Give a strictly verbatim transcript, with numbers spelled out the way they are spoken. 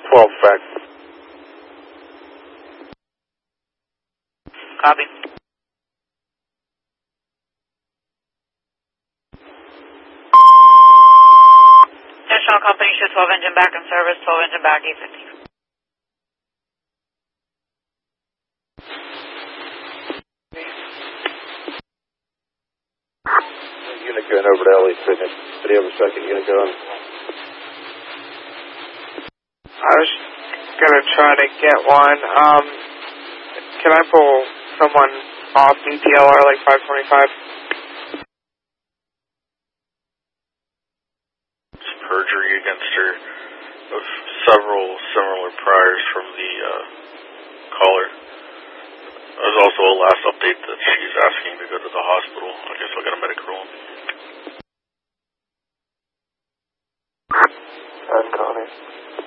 twelve fact. Copy. National Company show twelve engine back in service, twelve engine back, eight fifty. Unit going over to L A Fitness. Do you have a second unit going? I was gonna try to get one. Um, can I pull someone off D T L R like five twenty-five? It's perjury against her of several similar priors from the uh, caller. There's also a last update that she's asking to go to the hospital. I guess I'll get a medical roll. I'm Connie.